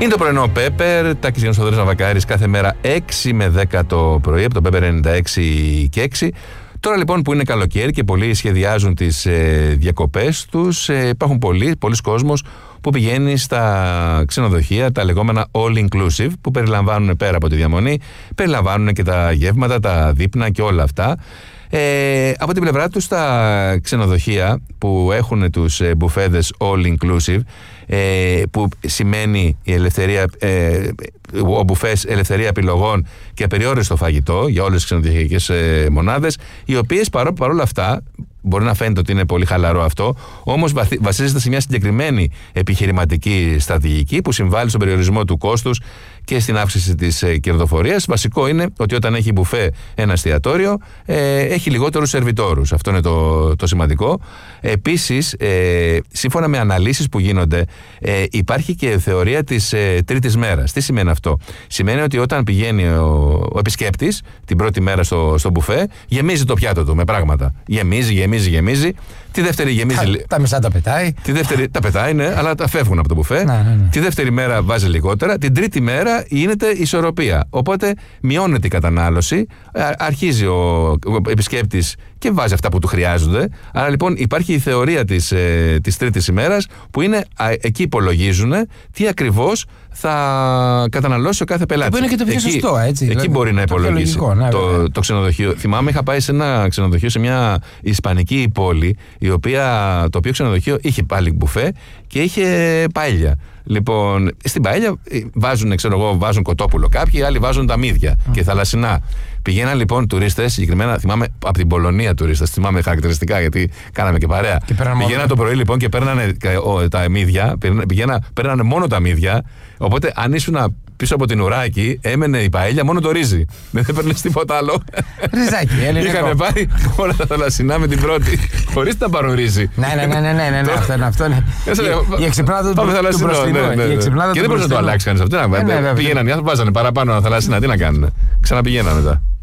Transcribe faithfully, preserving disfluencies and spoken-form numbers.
Είναι το πρωινό Πέπερ, Τάκης Γιάννης Θοδωρής Ναβακάρης, κάθε μέρα έξι με δέκα το πρωί, από το Πέπερ ενενήντα έξι και έξι. Τώρα λοιπόν που είναι καλοκαίρι και πολλοί σχεδιάζουν τις ε, διακοπές τους, ε, υπάρχουν πολλοί, πολλοί κόσμος που πηγαίνει στα ξενοδοχεία, τα λεγόμενα all-inclusive, που περιλαμβάνουν πέρα από τη διαμονή, περιλαμβάνουν και τα γεύματα, τα δείπνα και όλα αυτά. Ε, από την πλευρά τους τα ξενοδοχεία που έχουν τους ε, μπουφέδες all-inclusive, ε, που σημαίνει η ελευθερία, ε, ο μπουφές ελευθερία επιλογών και απεριόριστο φαγητό για όλες τις ξενοδοχειακές ε, μονάδες, οι οποίες παρό, παρόλα αυτά, μπορεί να φαίνεται ότι είναι πολύ χαλαρό αυτό, όμως βασίζεται σε μια συγκεκριμένη επιχειρηματική στρατηγική που συμβάλλει στον περιορισμό του κόστους και στην αύξηση της ε, κερδοφορίας. Βασικό είναι ότι όταν έχει μπουφέ ένα εστιατόριο, ε, έχει λιγότερους σερβιτόρους. Αυτό είναι το, το σημαντικό. Επίσης, ε, σύμφωνα με αναλύσεις που γίνονται, ε, υπάρχει και θεωρία της ε, τρίτης μέρας. Τι σημαίνει αυτό? Σημαίνει ότι όταν πηγαίνει ο, ο επισκέπτης την πρώτη μέρα στο, στο μπουφέ, γεμίζει το πιάτο του με πράγματα. Γεμίζει, γεμίζει, γεμίζει. Τη δεύτερη γεμίζει. Τα, τα μισά τα πετάει. Τη δεύτερη τα πετάει, ναι, αλλά τα φεύγουν από το μπουφέ. Να, ναι, ναι. Τη δεύτερη μέρα βάζει λιγότερα. Την τρίτη μέρα γίνεται ισορροπία. Οπότε μειώνεται η κατανάλωση. Αρχίζει ο, ο επισκέπτης και βάζει αυτά που του χρειάζονται. Άρα λοιπόν υπάρχει η θεωρία της, ε, της τρίτης ημέρας, που είναι α, εκεί υπολογίζουν τι ακριβώς θα καταναλώσει ο κάθε πελάτης. Που είναι και το πιο εκεί, σωστό, έτσι. Εκεί δηλαδή, μπορεί να υπολογίσει το, ναι, το, το ξενοδοχείο. Θυμάμαι, είχα πάει σε ένα ξενοδοχείο σε μια ισπανική πόλη, η οποία, το οποίο ξενοδοχείο είχε πάλι μπουφέ και είχε πάελια. Λοιπόν, στην παέλια βάζουν, ξέρω εγώ, βάζουν κοτόπουλο κάποιοι, άλλοι βάζουν τα μύδια mm. και θαλασσινά. Πηγαίναν λοιπόν τουρίστες, συγκεκριμένα θυμάμαι από την Πολωνία τουρίστες, θυμάμαι χαρακτηριστικά γιατί κάναμε και παρέα. Και πηγαίναν το πρωί λοιπόν και παίρνανε τα μύδια, πηγαίναν, παίρνανε μόνο τα μύδια. Οπότε αν ήσουν πίσω από την ουράκι, έμενε η παέλια μόνο το ρύζι. Δεν έπαιρνε τίποτα άλλο. Ριζάκι, ελληνικό. Είχαν πάρει όλα τα θαλασσινά με την πρώτη, χωρίς να πάρουν ρύζι. Ναι, ναι, ναι, ναι, ναι, ναι, αυτό είναι. Αυτό είναι. Η εξυπνάδα του μπροστινού. Και δεν μπορούσε να το αλλάξει κανείς αυτό. Πήγαιναν οι άνθρωποι, βάζανε παραπάνω θαλασσινά, τι να κάνουν. Ξαναπηγαίναν μετά.